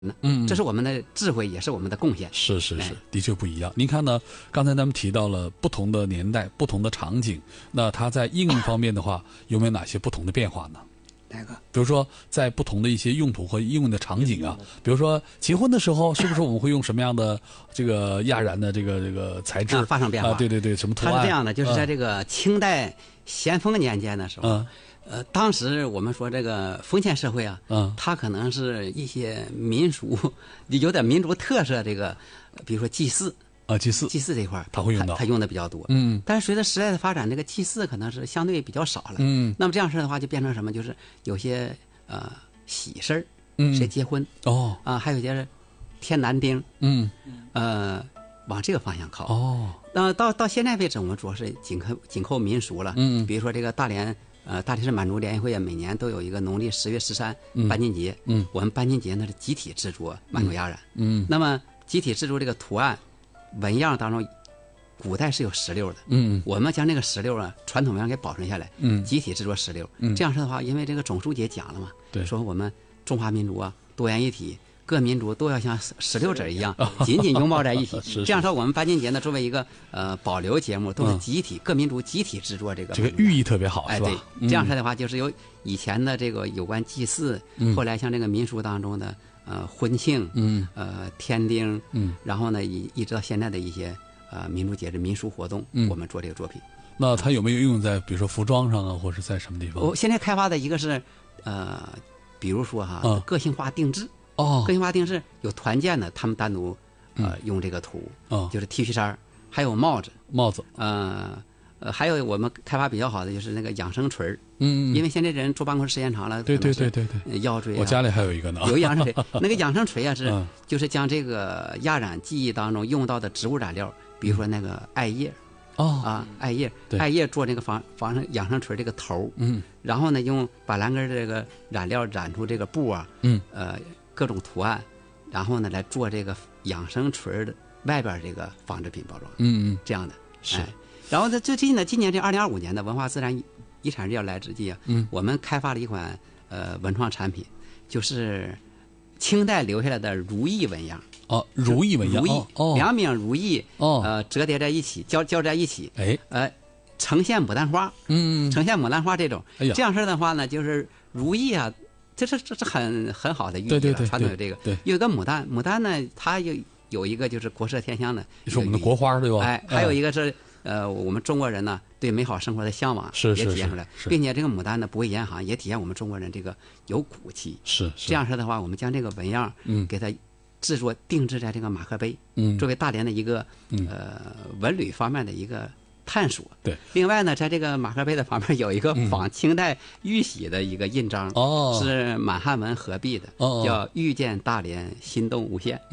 这是我们的智慧，也是我们的贡献。 是，的确不一样。您看呢？刚才咱们提到了不同的年代、不同的场景，那它在应用方面的话，有没有哪些不同的变化呢？ 哪个？ 比如说，在不同的一些用途和应用的场景啊，比如说结婚的时候，是不是我们会用什么样的这个亚染的这个材质发生变化？ 对，什么图案？ 它是这样的，就是在这个清代咸丰年间的时候。当时我们说这个封建社会啊，它可能是一些民俗有点民族特色，这个比如说祭祀祭祀这块它会用到， 它用的比较多。但是随着时代的发展，这个祭祀可能是相对比较少了。那么这样式的话，就变成什么？就是有些喜事儿，谁结婚还有一些添男丁，往这个方向靠。那到现在为止，我们主要是紧扣民俗了。比如说这个大连市满族联谊会每年都有一个农历10月13班金节。我们班金节呢是集体制作满族亚染。那么集体制作这个图案纹样当中，古代是有石榴的。我们将这个石榴传统纹样给保存下来。集体制作石榴。这样式的话，因为这个总书记讲了嘛，说我们中华民族啊多元一体。各民族都要像石榴籽一样紧紧拥抱在一起。这样说，我们班金节呢作为一个保留节目，都是集体各民族集体制作这个寓意特别好，是吧？ 对，这样说的话，就是有以前的这个有关祭祀，后来像这个民俗当中的婚庆，添丁，然后呢一直到现在的一些民族节日、民俗活动，我们做这个作品。 那它有没有应用在比如说服装上啊，或者在什么地方？ 我现在开发的一个是比如说个性化定制。个性化定制有团建的，他们单独用这个图，就是 T 恤衫，还有帽子，还有我们开发比较好的就是那个养生锤。因为现在人坐办公室时间长了， 对， 腰椎。 我家里还有一个呢， 有养生锤。那个养生锤啊就是将这个亚染技艺当中用到的植物染料，比如说那个艾叶。艾叶做这个防养生锤这个头。然后呢用板蓝根这个染料染出这个布啊。各种图案，然后呢来做这个养生锤的外边这个纺织品包装。这样的是。 然后最近呢，今年这2025年的文化自然遗产日要来之际啊，我们开发了一款文创产品，就是清代留下来的如意纹样。 如意纹样， 两柄如意折叠在一起，交在一起，呈现牡丹花。呈现牡丹花这种。这样式的话呢，就是如意啊。这是很好的寓意了。传统有这个。有一个牡丹呢，它有一个就是国色天香的， 是我们的国花，对吧？ 还有一个是我们中国人呢对美好生活的向往也体现出来，并且这个牡丹呢不畏严寒，也体现我们中国人这个有骨气。 是这样式的话，我们将这个纹样给它制作定制在这个马克杯，作为大连的一个文旅方面的一个探索。 对。 另外呢，在这个马克杯的旁边有一个仿清代玉玺的一个印章，是满汉文合璧的，叫“遇见大连，心动无限”。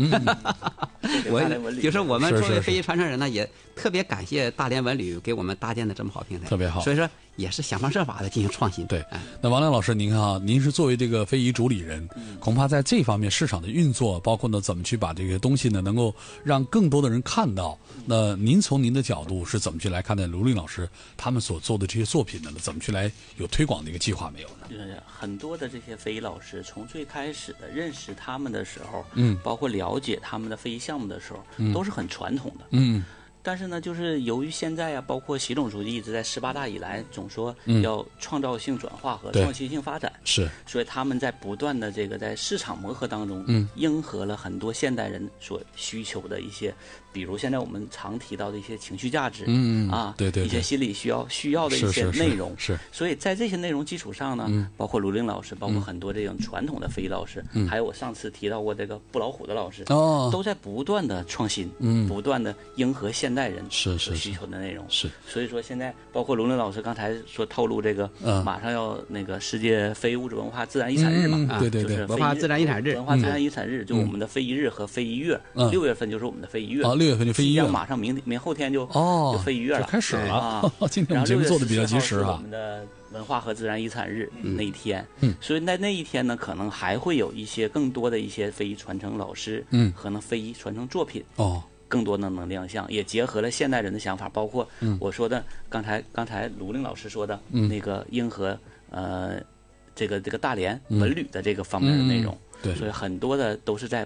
就是我们作为非遗传承人呢，也特别感谢大连文旅给我们搭建的这么好平台， 特别好。 所以说也是想方设法的进行创新。 对。那王亮老师，您看啊，您是作为这个非遗主理人，恐怕在这方面市场的运作，包括呢怎么去把这个东西呢能够让更多的人看到，那您从您的角度是怎么去来看待卢令老师他们所做的这些作品呢？怎么去来有推广的一个计划没有呢？ 很多的这些非遗老师从最开始的认识他们的时候，包括了解他们的非遗项目的时候，都是很传统的。但是呢，就是由于现在包括习总书记一直在18大以来总说要创造性转化和创新性发展， 是， 所以他们在不断的这个在市场磨合当中，迎合了很多现代人所需求的一些，比如现在我们常提到的一些情绪价值， 对， 一些心理需要的一些内容， 是。 所以在这些内容基础上呢，包括卢令老师，包括很多这种传统的非遗老师，还有我上次提到过这个不老虎的老师，都在不断的创新，不断的迎合现代人所需求的内容。 是。 所以说现在包括卢令老师刚才说透露这个，马上要那个世界非遗物质文化自然遗产日嘛， 对， 就是文化自然遗产日， 文化自然遗产日，就我们的非遗日和非遗月，6月份就是我们的非遗月 ，6月份就非遗月， 马上明后天就非遗月了， 就开始了啊。 今天我们节目做的比较及时啊。 我们的文化和自然遗产日那一天，所以在那一天呢，可能还会有一些更多的一些非遗传承老师，可能非遗传承作品，更多的能亮相，也结合了现代人的想法，包括我说的刚才卢令老师说的那个迎合这个大连文旅的这个方面的内容。 对， 所以很多的都是在